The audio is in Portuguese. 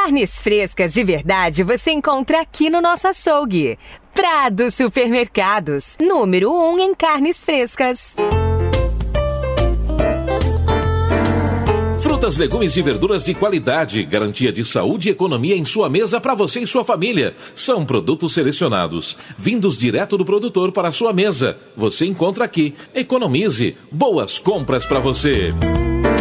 Carnes frescas de verdade você encontra aqui no nosso açougue. Prado Supermercados, número 1 em carnes frescas. Frutas, legumes e verduras de qualidade, garantia de saúde e economia em sua mesa para você e sua família. São produtos selecionados, vindos direto do produtor para a sua mesa. Você encontra aqui. Economize. Boas compras para você.